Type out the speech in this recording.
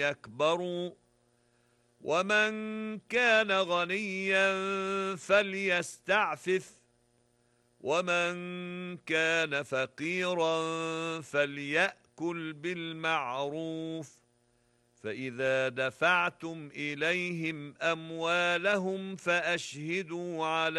يكبروا ومن كان غنيا فليستعفف ومن كان فقيرا فليأكل بالمعروف فإذا دفعتم إليهم أموالهم فأشهدوا عليهم